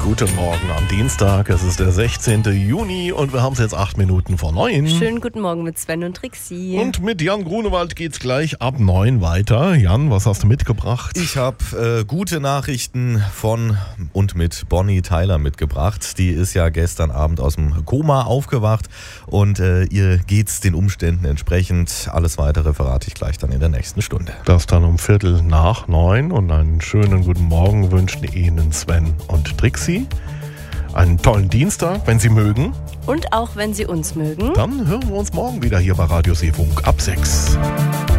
Guten Morgen am Dienstag, es ist der 16. Juni und wir haben es jetzt 8 Minuten vor 9. Schönen guten Morgen mit Sven und Trixie. Und mit Jan Grunewald geht's gleich ab 9 weiter. Jan, was hast du mitgebracht? Ich habe gute Nachrichten von und mit Bonnie Tyler mitgebracht. Die ist ja gestern Abend aus dem Koma aufgewacht und ihr geht's den Umständen entsprechend. Alles Weitere verrate ich gleich dann in der nächsten Stunde. Das dann um 8:15 und einen schönen guten Morgen wünschen Ihnen Sven und Trixie. Einen tollen Dienstag, wenn Sie mögen. Und auch wenn Sie uns mögen. Dann hören wir uns morgen wieder hier bei Radio Seefunk ab 6.